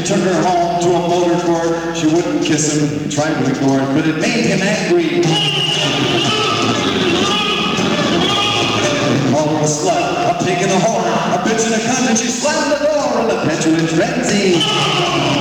took her home to a motor court. She wouldn't kiss him, he tried to ignore it, but it made him angry. He called her a slut, a pig in a whore, a bitch in a cunt, and she slammed the door in a petulant frenzy.